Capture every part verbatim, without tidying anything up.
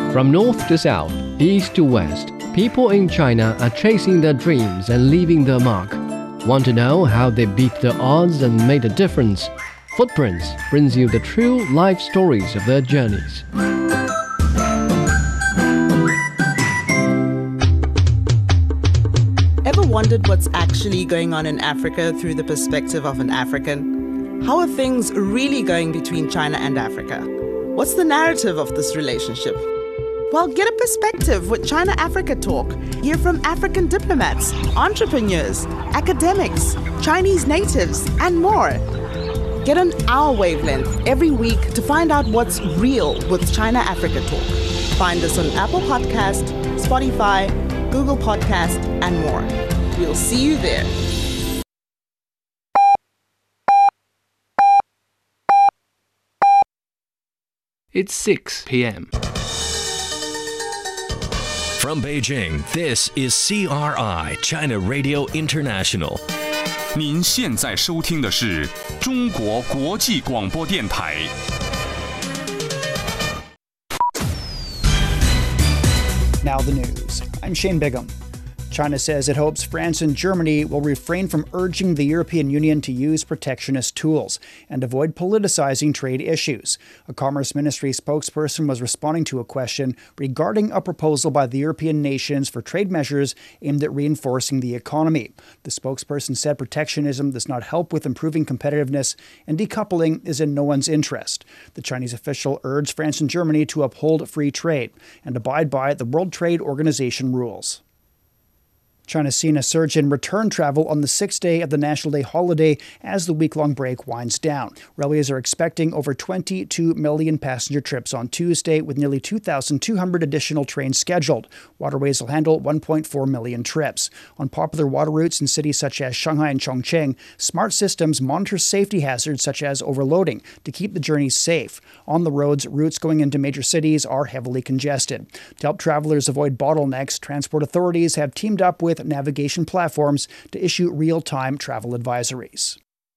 From north to south, east to west, people in China are chasing their dreams and leaving their mark. Want to know how they beat the odds and made a difference? Footprints brings you the true life stories of their journeys. Ever wondered what's actually going on in Africa through the perspective of an African? How are things really going between China and Africa? What's the narrative of this relationship? Well, get a perspective with China-Africa Talk. Hear from African diplomats, entrepreneurs, academics, Chinese natives, and more. Get on our wavelength every week to find out what's real with China-Africa Talk. Find us on Apple Podcast, Spotify, Google Podcast, and more. We'll see you there. It's six p.m. From Beijing, this is C R I China Radio International. 您现在收听的是中国国际广播电台。 Now the news. I'm Shane Bigham. China says it hopes France and Germany will refrain from urging the European Union to use protectionist tools and avoid politicizing trade issues. A Commerce Ministry spokesperson was responding to a question regarding a proposal by the European nations for trade measures aimed at reinforcing the economy. The spokesperson said protectionism does not help with improving competitiveness and decoupling is in no one's interest. The Chinese official urged France and Germany to uphold free trade and abide by the World Trade Organization rules. China's seen a surge in return travel on the sixth day of the National Day holiday as the week-long break winds down. Railways are expecting over twenty-two million passenger trips on Tuesday, with nearly two thousand two hundred additional trains scheduled. Waterways will handle one point four million trips. On popular water routes in cities such as Shanghai and Chongqing, smart systems monitor safety hazards such as overloading to keep the journeys safe. On the roads, routes going into major cities are heavily congested. To help travelers avoid bottlenecks, transport authorities have teamed up with navigation platforms to issue real-time travel advisories.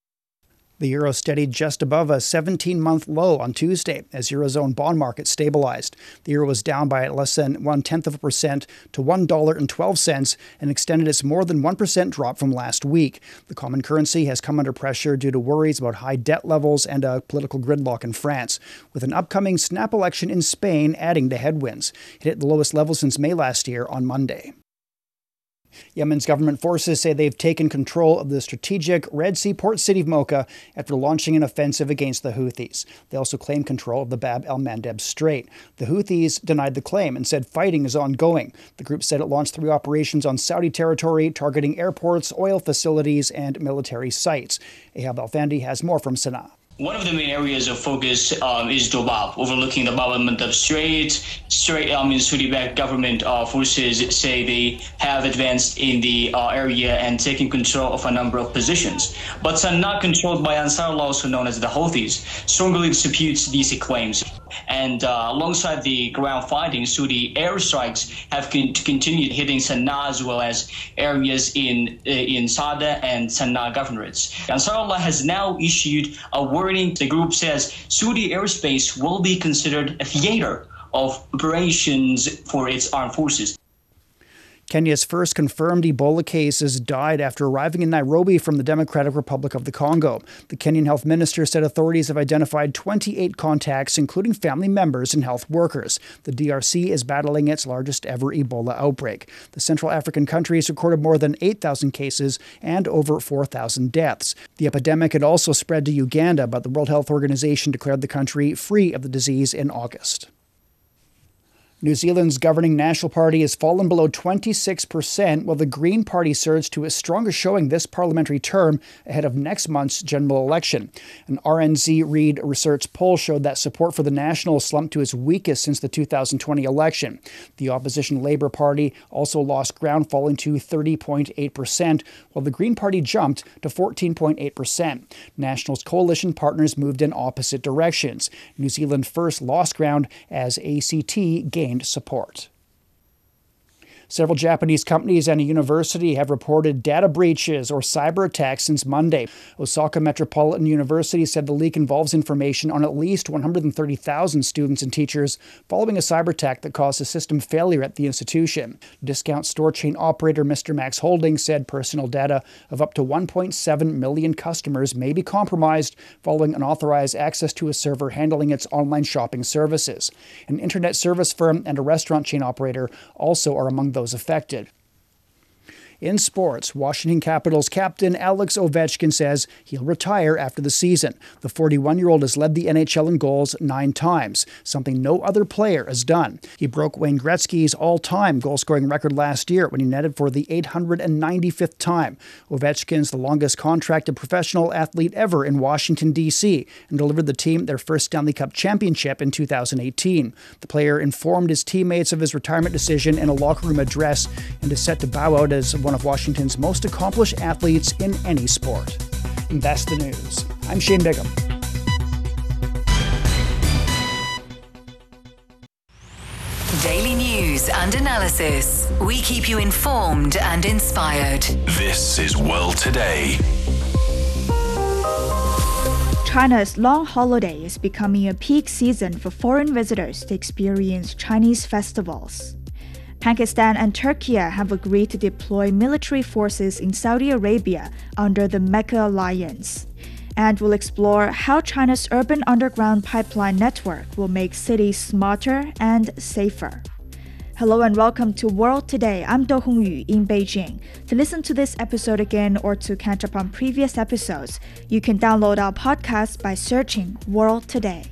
The euro steadied just above a seventeen-month low on Tuesday as Eurozone bond market stabilized. The euro was down by less than one-tenth of a percent to one dollar and twelve cents and extended its more than one percent drop from last week. The common currency has come under pressure due to worries about high debt levels and a political gridlock in France, with an upcoming snap election in Spain adding to headwinds. It hit the lowest level since May last year on Monday. Yemen's government forces say they've taken control of the strategic Red Sea port city of Mocha after launching an offensive against the Houthis. They also claim control of the Bab el-Mandeb Strait. The Houthis denied the claim and said fighting is ongoing. The group said it launched three operations on Saudi territory, targeting airports, oil facilities, and military sites. Ahab Al-Fandi has more from Sana'a. One of the main areas of focus um, is Dobab, overlooking the Bab el-Mandeb Strait. Strait, I mean, Saudi-backed government uh, forces say they have advanced in the uh, area and taken control of a number of positions, but are not controlled by Ansarullah, also known as the Houthis, strongly disputes these claims. And uh, alongside the ground fighting, Saudi airstrikes have con- continued hitting Sana'a as well as areas in uh, in Sada and Sana'a governorates. Ansarullah has now issued a warning. The group says Saudi airspace will be considered a theater of operations for its armed forces. Kenya's first confirmed Ebola cases died after arriving in Nairobi from the Democratic Republic of the Congo. The Kenyan health minister said authorities have identified twenty-eight contacts, including family members and health workers. The D R C is battling its largest ever Ebola outbreak. The Central African countries recorded more than eight thousand cases and over four thousand deaths. The epidemic had also spread to Uganda, but the World Health Organization declared the country free of the disease in August. New Zealand's governing National Party has fallen below twenty-six percent, while the Green Party surged to its strongest showing this parliamentary term ahead of next month's general election. An R N Z Reid research poll showed that support for the Nationals slumped to its weakest since the two thousand twenty election. The opposition Labour Party also lost ground, falling to thirty point eight percent, while the Green Party jumped to fourteen point eight percent. Nationals' coalition partners moved in opposite directions. New Zealand First lost ground as A C T gained support. Several Japanese companies and a university have reported data breaches or cyber attacks since Monday. Osaka Metropolitan University said the leak involves information on at least one hundred thirty thousand students and teachers following a cyber attack that caused a system failure at the institution. Discount store chain operator Mister Max Holdings said personal data of up to one point seven million customers may be compromised following unauthorized access to a server handling its online shopping services. An internet service firm and a restaurant chain operator also are among those affected. In sports, Washington Capitals captain Alex Ovechkin says he'll retire after the season. The forty-one-year-old has led the N H L in goals nine times, something no other player has done. He broke Wayne Gretzky's all-time goal-scoring record last year when he netted for the eight hundred ninety-fifth time. Ovechkin's the longest contracted professional athlete ever in Washington, D C, and delivered the team their first Stanley Cup championship in two thousand eighteen. The player informed his teammates of his retirement decision in a locker room address and is set to bow out as one of Washington's most accomplished athletes in any sport. And that's the news. I'm Shane Bigham. Daily news and analysis. We keep you informed and inspired. This is World Today. China's long holiday is becoming a peak season for foreign visitors to experience Chinese festivals. Pakistan and Turkey have agreed to deploy military forces in Saudi Arabia under the Mecca Alliance. And we'll explore how China's urban underground pipeline network will make cities smarter and safer. Hello and welcome to World Today. I'm Do Hongyu in Beijing. To listen to this episode again or to catch up on previous episodes, you can download our podcast by searching World Today.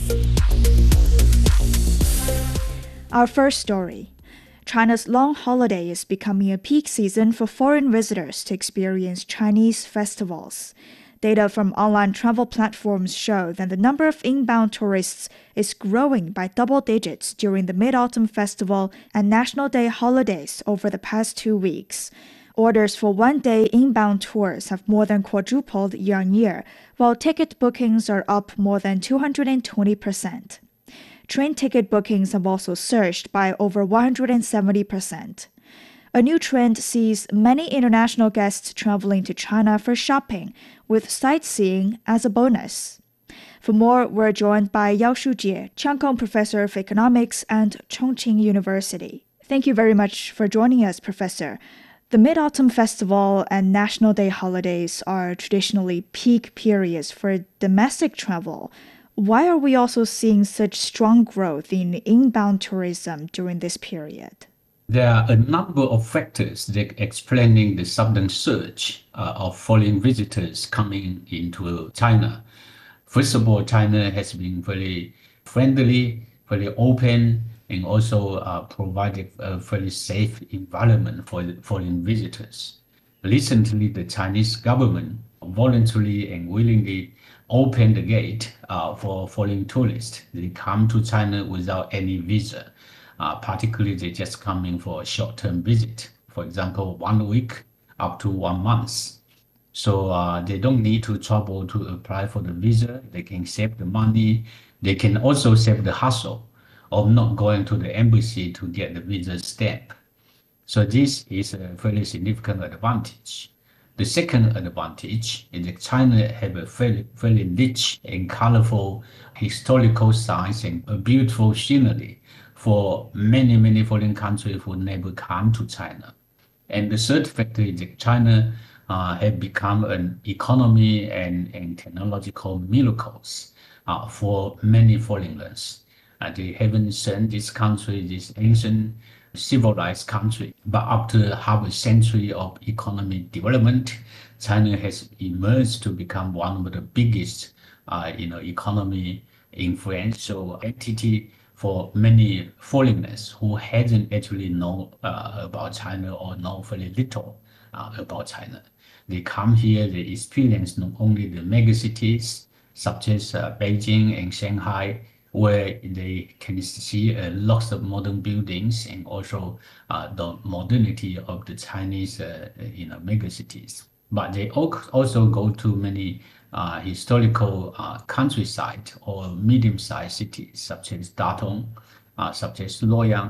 Our first story. China's long holiday is becoming a peak season for foreign visitors to experience Chinese festivals. Data from online travel platforms show that the number of inbound tourists is growing by double digits during the Mid-Autumn Festival and National Day holidays over the past two weeks. Orders for one-day inbound tours have more than quadrupled year-on-year, while ticket bookings are up more than two hundred twenty percent. Train ticket bookings have also surged by over one hundred seventy percent. A new trend sees many international guests traveling to China for shopping, with sightseeing as a bonus. For more, we're joined by Yao Shujie, Chiang Kong Professor of Economics and Chongqing University. Thank you very much for joining us, Professor. The Mid-Autumn Festival and National Day holidays are traditionally peak periods for domestic travel. Why are we also seeing such strong growth in inbound tourism during this period? There are a number of factors that explaining the sudden surge uh, of foreign visitors coming into China. First of all, China has been very friendly, very open, and also uh, provided a very safe environment for foreign visitors. Recently, the Chinese government voluntarily and willingly open the gate uh, for foreign tourists. They come to China without any visa. Uh, particularly, they just coming for a short-term visit. For example, one week up to one month. So uh, they don't need to travel to apply for the visa. They can save the money. They can also save the hassle of not going to the embassy to get the visa stamp. So this is a very significant advantage. The second advantage is that China have a very, very rich and colorful historical sites and a beautiful scenery for many, many foreign countries who never come to China. And the third factor is that China uh, have become an economy and, and technological miracles uh, for many foreigners. Uh, they haven't seen this country, this ancient civilized country, but after half a century of economic development, China has emerged to become one of the biggest, uh, you know, economy influential entity for many foreigners who hadn't actually known uh, about China or know very little uh, about China. They come here, they experience not only the megacities such as uh, Beijing and Shanghai, where they can see uh, lots of modern buildings and also uh, the modernity of the Chinese uh, you know, megacities. But they also go to many uh, historical uh, countryside or medium-sized cities such as Datong, uh, such as Luoyang,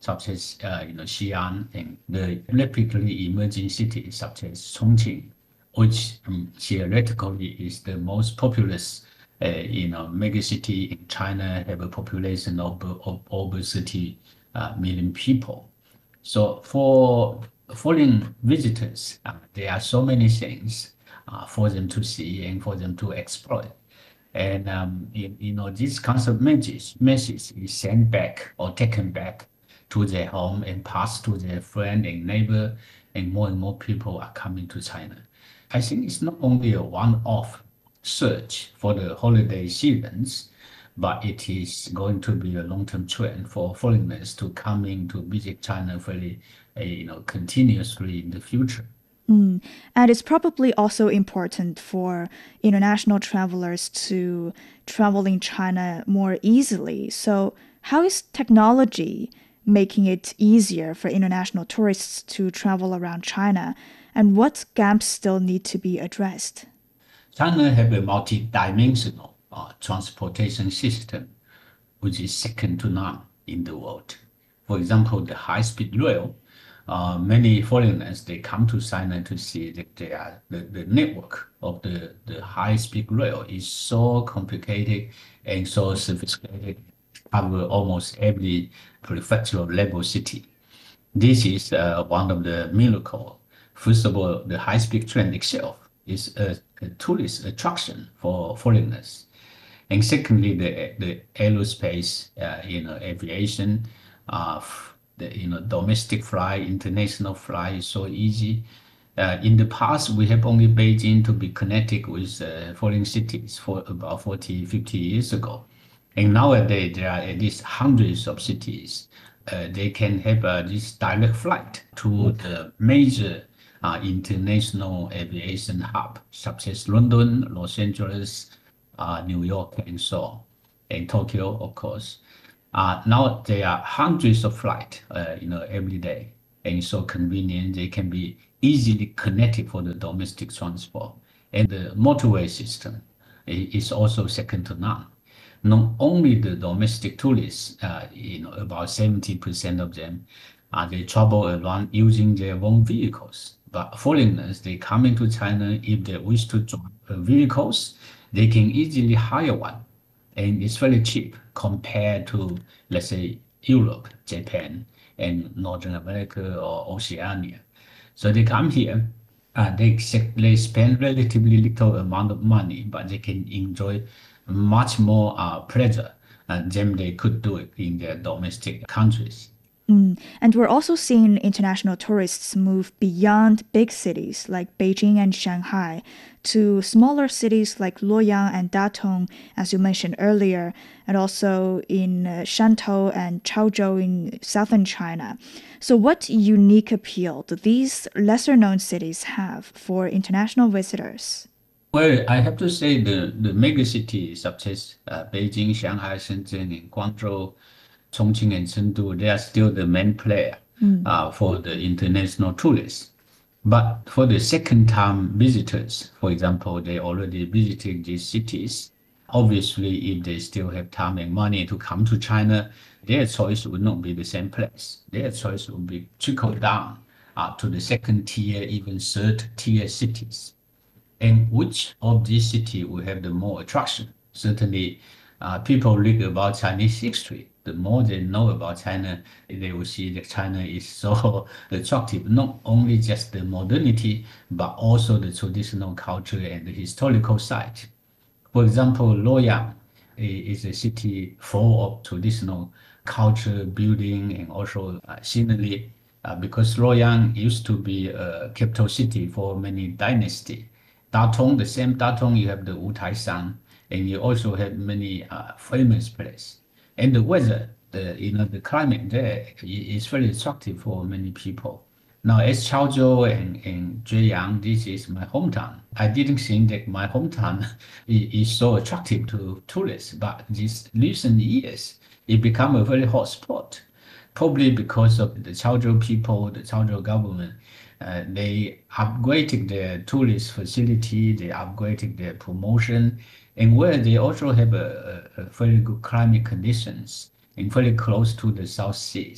such as uh, you know Xi'an, and the rapidly emerging cities such as Chongqing, which um, theoretically is the most populous uh, you know megacity in China, have a population of, of over thirty uh, million people. So for foreign visitors, uh, there are so many things uh, for them to see and for them to explore. And um, you, you know, this kind of message, message is sent back or taken back to their home and passed to their friend and neighbor, and more and more people are coming to China. I think it's not only a one-off search for the holiday seasons, but it is going to be a long-term trend for foreigners to come in to visit China very, uh, you know, continuously in the future. Mm. And it's probably also important for international travelers to travel in China more easily. So how is technology making it easier for international tourists to travel around China? And what gaps still need to be addressed? China have a multi-dimensional uh, transportation system, which is second to none in the world. For example, the high-speed rail. Uh, many foreigners, they come to China to see that they are, the, the network of the, the high-speed rail is so complicated and so sophisticated, cover almost every prefectural level city. This is uh, one of the miracles. First of all, the high-speed train itself is a, a tourist attraction for foreigners. And secondly, the, the aerospace, uh, you know, aviation, uh, The you know domestic flight, international flight is so easy. Uh, in the past, we have only Beijing to be connected with uh, foreign cities for about forty, fifty years ago. And nowadays, there are at least hundreds of cities. Uh, they can have uh, this direct flight to the major uh, international aviation hub, such as London, Los Angeles, uh, New York, and so on, and Tokyo, of course. Uh, now there are hundreds of flights, uh, you know, every day, and so convenient. They can be easily connected for the domestic transport, and the motorway system is also second to none. Not only the domestic tourists, uh, you know, about seventy percent of them, uh, they travel around using their own vehicles. But foreigners, they come into China, if they wish to drive vehicles, they can easily hire one. And it's very cheap compared to, let's say, Europe, Japan, and Northern America or Oceania. So they come here, uh, they, they spend relatively little amount of money, but they can enjoy much more uh, pleasure uh, than they could do it in their domestic countries. Mm. And we're also seeing international tourists move beyond big cities like Beijing and Shanghai to smaller cities like Luoyang and Datong, as you mentioned earlier, and also in uh, Shantou and Chaozhou in southern China. So what unique appeal do these lesser-known cities have for international visitors? Well, I have to say the, the mega cities such as uh, Beijing, Shanghai, Shenzhen, and Guangzhou, Chongqing and Chengdu, they are still the main player mm. uh, for the international tourists. But for the second-time visitors, for example, they already visited these cities. Obviously, if they still have time and money to come to China, their choice would not be the same place. Their choice would be trickled down uh, to the second-tier, even third-tier cities. And which of these cities will have the more attraction? Certainly, uh, people read about Chinese history. The more they know about China, they will see that China is so attractive, not only just the modernity, but also the traditional culture and the historical site. For example, Luoyang is a city full of traditional culture, building, and also uh, scenery, uh, because Luoyang used to be a capital city for many dynasties. Datong, the same Datong, you have the Wutaishan, and you also have many uh, famous places. And the weather, the you know the climate there is very attractive for many people. Now, as Chaozhou and, and Zhujiang, this is my hometown. I didn't think that my hometown is so attractive to tourists, but these recent years, it become a very hot spot. Probably because of the Chaozhou people, the Chaozhou government, uh, they upgraded their tourist facility, they upgraded their promotion, and where they also have a, a, a very good climate conditions and very close to the South Seas.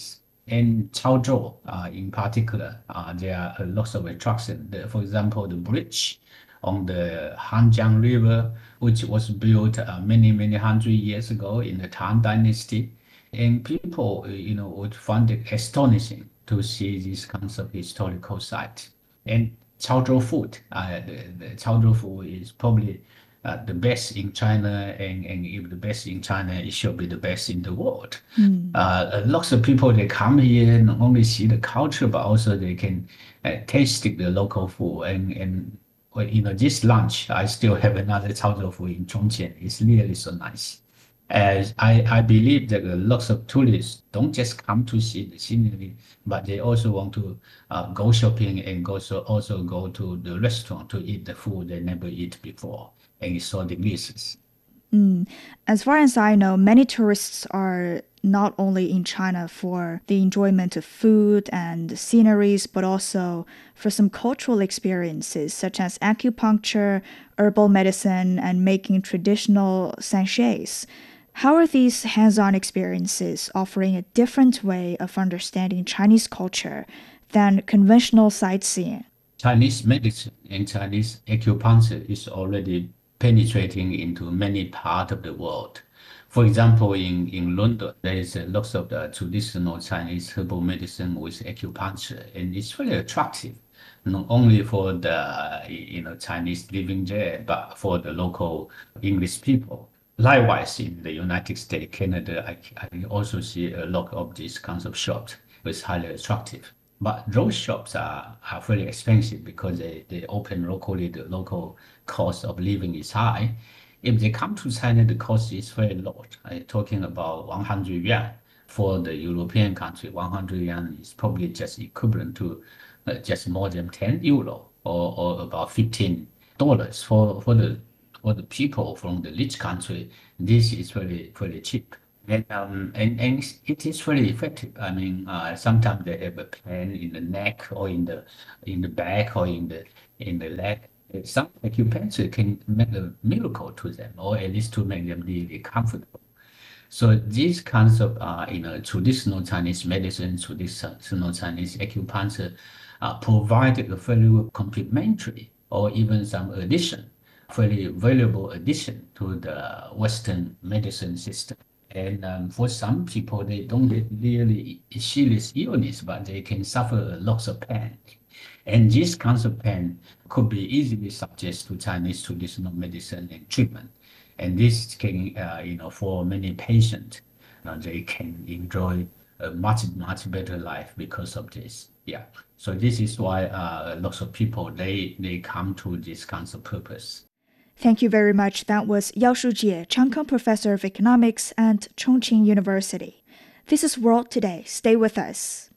In Chaozhou, uh, in particular, uh, there are lots of attractions. For example, the bridge on the Hanjiang River, which was built uh, many, many hundred years ago in the Tang Dynasty. And people, you know, would find it astonishing to see these kinds of historical sites. And Chaozhou food, uh, the, the Chaozhou food is probably uh, the best in China, and, and if the best in China, it should be the best in the world. Mm. Uh, lots of people, they come here not only see the culture, but also they can uh, taste the local food. And, and you know, this lunch, I still have another Chaozhou food in Chongqing. It's really so nice. As I, I believe that lots of tourists don't just come to see the scenery, but they also want to uh, go shopping and go so also go to the restaurant to eat the food they never eat before. And it's so delicious. Mm. As far as I know, many tourists are not only in China for the enjoyment of food and sceneries, but also for some cultural experiences such as acupuncture, herbal medicine, and making traditional sachets. How are these hands-on experiences offering a different way of understanding Chinese culture than conventional sightseeing? Chinese medicine and Chinese acupuncture is already penetrating into many parts of the world. For example, in, in London, there is uh, lots of the traditional Chinese herbal medicine with acupuncture, and it's very attractive, not only for the you know Chinese living there, but for the local English people. Likewise, in the United States, Canada, I, I also see a lot of these kinds of shops, which is highly attractive. But those shops are, are very expensive because they, they open locally, the local cost of living is high. If they come to China, the cost is very low. I'm talking about one hundred yuan. For the European country, one hundred yuan is probably just equivalent to uh, just more than ten euro or, or about fifteen dollars. For, for, the, for the people from the rich country, this is very, very cheap. And, um, and, and it is very effective. I mean, uh, sometimes they have a pain in the neck or in the in the back or in the in the leg. Some acupuncture can make a miracle to them, or at least to make them really comfortable. So these kinds of uh, you know traditional Chinese medicine, traditional Chinese acupuncture, uh, provide a very complementary or even some addition, very valuable addition to the Western medicine system. And um, for some people, they don't get really serious illness, but they can suffer lots of pain. And this kinds of pain could be easily subject to Chinese traditional medicine and treatment. And this can, uh, you know, for many patients, you know, they can enjoy a much, much better life because of this. Yeah. So this is why uh, lots of people, they, they come to this kinds of purpose. Thank you very much. That was Yao Shujie, Chang Keng Professor of Economics at Chongqing University. This is World Today. Stay with us.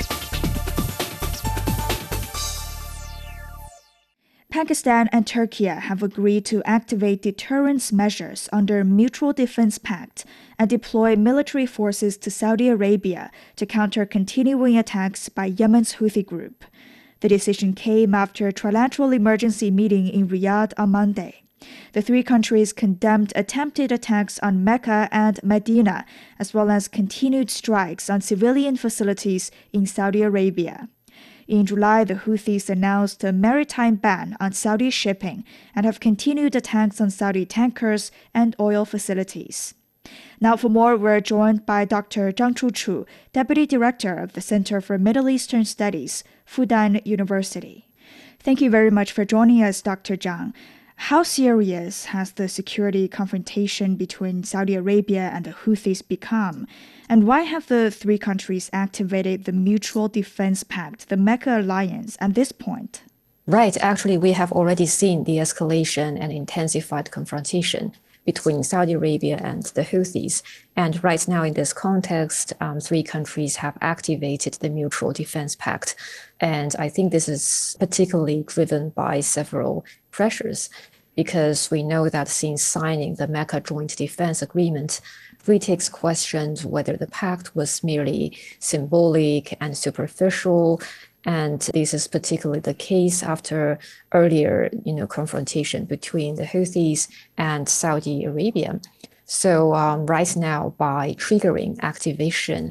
Pakistan and Turkey have agreed to activate deterrence measures under Mutual Defense Pact and deploy military forces to Saudi Arabia to counter continuing attacks by Yemen's Houthi group. The decision came after a trilateral emergency meeting in Riyadh on Monday. The three countries condemned attempted attacks on Mecca and Medina, as well as continued strikes on civilian facilities in Saudi Arabia. In July, the Houthis announced a maritime ban on Saudi shipping and have continued attacks on Saudi tankers and oil facilities. Now for more, we're joined by Doctor Zhang Chuchu, Deputy Director of the Center for Middle Eastern Studies, Fudan University. Thank you very much for joining us, Doctor Zhang. How serious has the security confrontation between Saudi Arabia and the Houthis become? And why have the three countries activated the Mutual Defense Pact, the Mecca Alliance, at this point? Right. Actually, we have already seen the escalation and intensified confrontation between Saudi Arabia and the Houthis. And right now, in this context, um, three countries have activated the Mutual Defense Pact. And I think this is particularly driven by several pressures, because we know that since signing the Mecca Joint Defense Agreement, critics questioned whether the pact was merely symbolic and superficial. And this is particularly the case after earlier, you know, confrontation between the Houthis and Saudi Arabia. So um, right now, by triggering activation,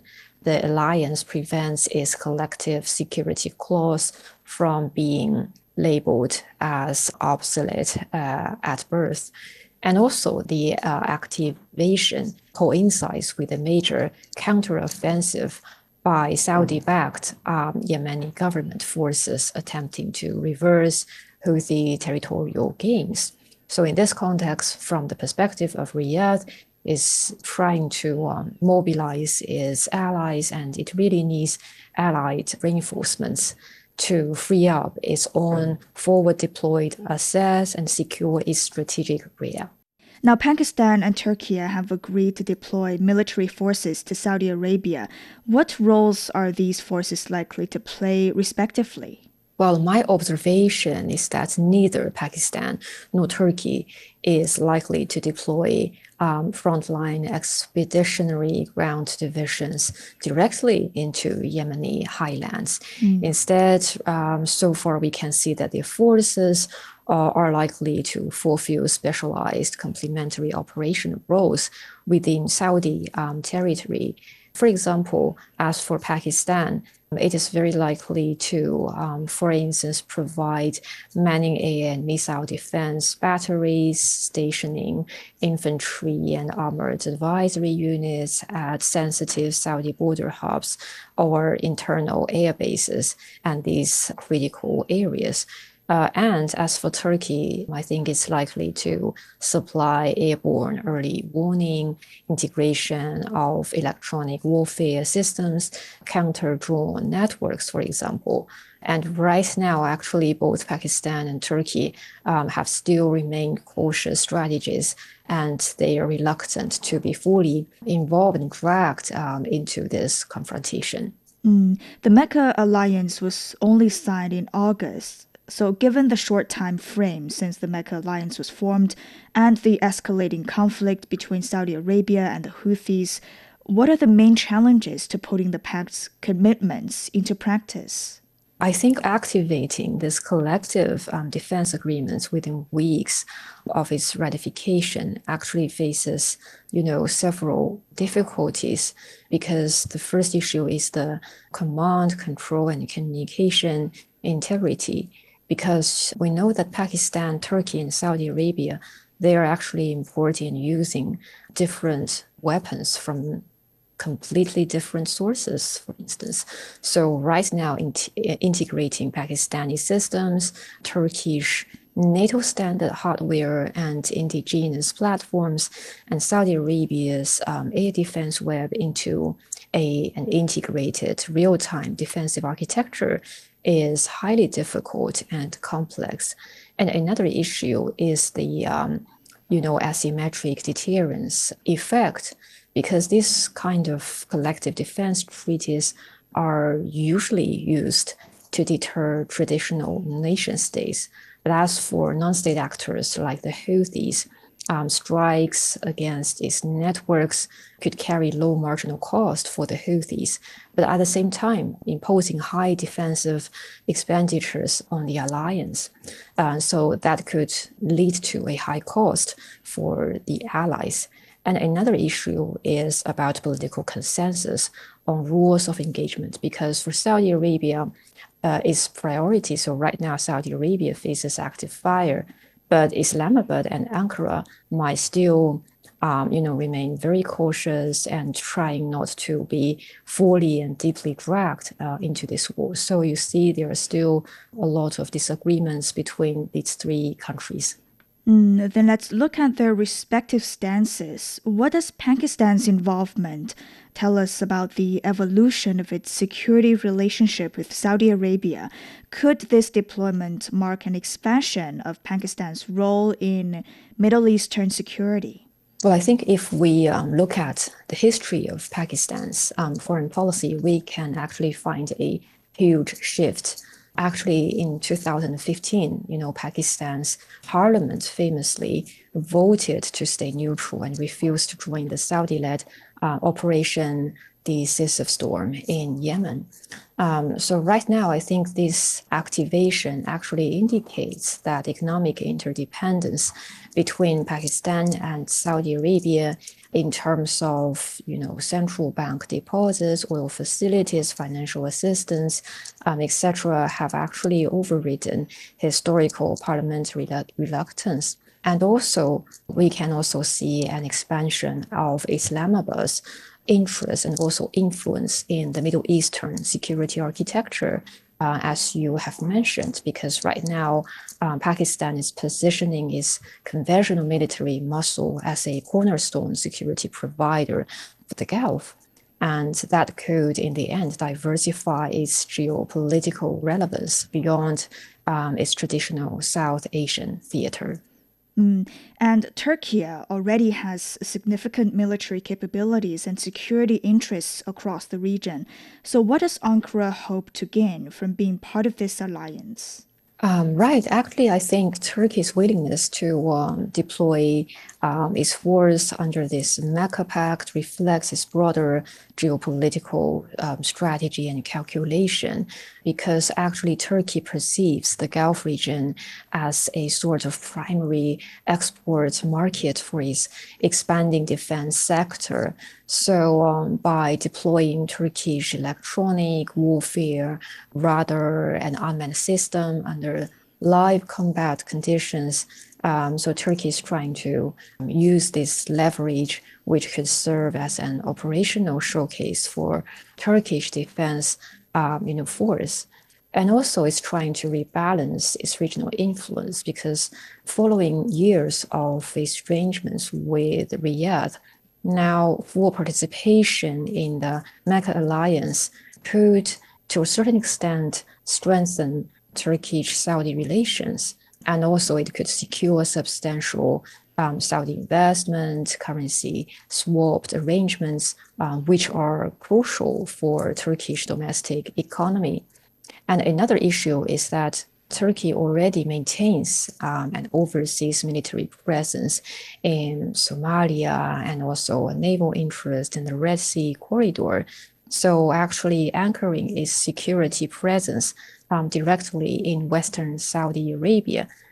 the alliance prevents its collective security clause from being labeled as obsolete uh, at birth. And also the uh, activation coincides with a major counteroffensive by Saudi-backed um, Yemeni government forces attempting to reverse Houthi territorial gains. So in this context, from the perspective of Riyadh, is trying to um, mobilize its allies, and it really needs allied reinforcements to free up its own forward-deployed assets and secure its strategic area. Now, Pakistan and Turkey have agreed to deploy military forces to Saudi Arabia. What roles are these forces likely to play, respectively? Well, my observation is that neither Pakistan nor Turkey is likely to deploy um, frontline expeditionary ground divisions directly into Yemeni highlands. Mm. Instead, um, so far we can see that their forces uh, are likely to fulfill specialized complementary operational roles within Saudi um, territory. For example, as for Pakistan, it is very likely to, um, for instance, provide manning air and missile defense batteries, stationing infantry and armored advisory units at sensitive Saudi border hubs or internal air bases and these critical areas. Uh, and as for Turkey, I think it's likely to supply airborne early warning, integration of electronic warfare systems, counter-drone networks, for example. And right now, actually, both Pakistan and Turkey um, have still remained cautious strategies, and they are reluctant to be fully involved and dragged um, into this confrontation. Mm. The Mecca alliance was only signed in August. So given the short time frame since the Mecca alliance was formed and the escalating conflict between Saudi Arabia and the Houthis, what are the main challenges to putting the pact's commitments into practice? I think activating this collective um, defense agreements within weeks of its ratification actually faces, you know, several difficulties, because the first issue is the command, control, and communication integrity. Because we know that Pakistan, Turkey, and Saudi Arabia, they are actually importing and using different weapons from completely different sources, for instance. So right now, in integrating Pakistani systems, Turkish NATO standard hardware and indigenous platforms, and Saudi Arabia's um, air defense web into a, an integrated real-time defensive architecture is highly difficult and complex. And another issue is the, um, you know, asymmetric deterrence effect, because this kind of collective defense treaties are usually used to deter traditional nation states. But as for non-state actors like the Houthis, Um, strikes against its networks could carry low marginal cost for the Houthis, but at the same time imposing high defensive expenditures on the alliance. Uh, so that could lead to a high cost for the allies. And another issue is about political consensus on rules of engagement, because for Saudi Arabia, uh, its priority, so right now Saudi Arabia faces active fire, but Islamabad and Ankara might still, um, you know, remain very cautious and trying not to be fully and deeply dragged uh, into this war. So you see there are still a lot of disagreements between these three countries. Mm, then let's look at their respective stances. What does Pakistan's involvement tell us about the evolution of its security relationship with Saudi Arabia? Could this deployment mark an expansion of Pakistan's role in Middle Eastern security? Well, I think if we um, look at the history of Pakistan's um, foreign policy, we can actually find a huge shift. Actually, in two thousand fifteen, you know, Pakistan's parliament famously voted to stay neutral and refused to join the Saudi-led uh, Operation Decisive Storm in Yemen. Um, so right now, I think this activation actually indicates that economic interdependence between Pakistan and Saudi Arabia in terms of, you know, central bank deposits, oil facilities, financial assistance, um, et cetera, have actually overridden historical parliamentary reluctance. And also, we can also see an expansion of Islamabad's interest and also influence in the Middle Eastern security architecture, uh, as you have mentioned, because right now um, Pakistan is positioning its conventional military muscle as a cornerstone security provider for the Gulf. And that could, in the end, diversify its geopolitical relevance beyond um, its traditional South Asian theater. Mm. And Turkey already has significant military capabilities and security interests across the region. So what does Ankara hope to gain from being part of this alliance? Um, right. Actually, I think Turkey's willingness to um, deploy um, its force under this Mecca Pact reflects its broader geopolitical um, strategy and calculation, because actually Turkey perceives the Gulf region as a sort of primary export market for its expanding defense sector. So um, by deploying Turkish electronic warfare, radar, and unmanned system under live combat conditions, um, so Turkey is trying to use this leverage, which could serve as an operational showcase for Turkish defense um, you know, force. And also it's trying to rebalance its regional influence, because following years of estrangements with Riyadh, now full participation in the Mecca alliance could, to a certain extent, strengthen Turkish-Saudi relations. And also it could secure substantial um, Saudi investment, currency swapped arrangements, uh, which are crucial for Turkish domestic economy. And another issue is that Turkey already maintains um, an overseas military presence in Somalia and also a naval interest in the Red Sea corridor. So actually anchoring its security presence um, directly in Western Saudi Arabia